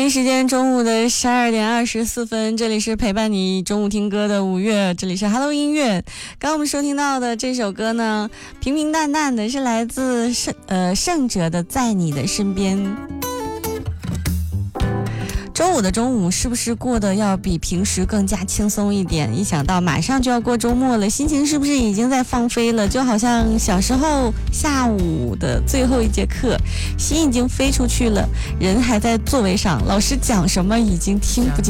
北京时间中午的12:24，这里是陪伴你中午听歌的5月，这里是 Hello 音乐。刚刚我们收听到的这首歌呢，平平淡淡的，是来自圣哲的《在你的身边》。周五的中午是不是过得要比平时更加轻松一点？一想到马上就要过周末了，心情是不是已经在放飞了？就好像小时候下午的最后一节课，心已经飞出去了，人还在座位上，老师讲什么已经听不进